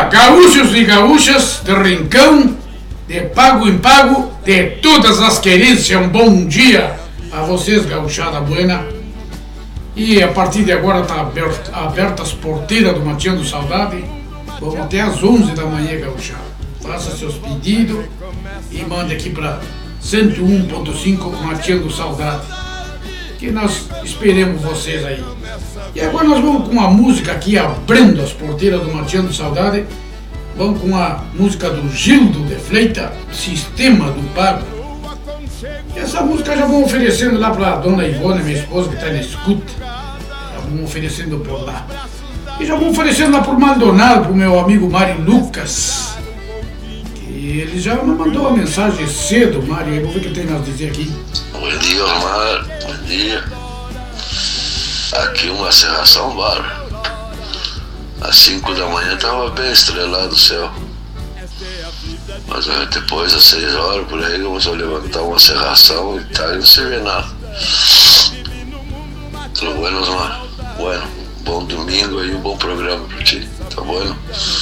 Olá, gaúchos e gaúchas de rincão, de pago em pago, de todas as querências, um bom dia a vocês, gauchada buena. E a partir de agora tá aberta as porteiras do Mateando Saudade. Vamos até às 11 da manhã, gauchada. Faça seus pedidos e mande aqui para 101.5 Mateando Saudade, que nós esperemos vocês aí. E agora nós vamos com uma música aqui abrindo as porteiras do Mateando Saudade. Vamos com a música do Gildo de Fleita, Sistema do Pago. E essa música já vamos oferecendo lá para a dona Ivone, minha esposa, que está na escuta. Já vamos oferecendo por lá. E já vamos oferecendo lá por Maldonado, para o meu amigo Mário Lucas. E ele já me mandou uma mensagem cedo, Mário. Eu vou ver o que tem a nos dizer aqui. Bom dia, Omar. Bom dia. Aqui uma serração bárbara. Às 5 da manhã estava bem estrelado o céu. Mas depois, às 6 horas, por aí, começou a levantar uma serração e tal, e não se vê nada. Tudo bueno, Omar? Bueno, bom domingo e um bom programa para ti. Tá bueno?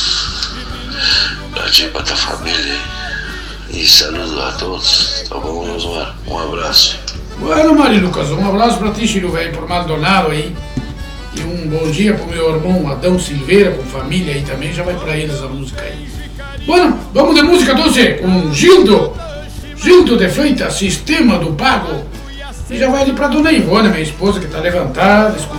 Para ti e para tua família aí. E saludos a todos. Tá bom, Osmar? Um abraço. Bueno, Mário Lucas, um abraço para ti, filho velho, por Maldonado aí. E um bom dia pro meu irmão Adão Silveira, com família aí também, já vai pra eles a música aí. Bueno, vamos de música doce com Gildo de Fleita, Sistema do Pago. E já vai ali pra dona Ivone, minha esposa, que tá levantada,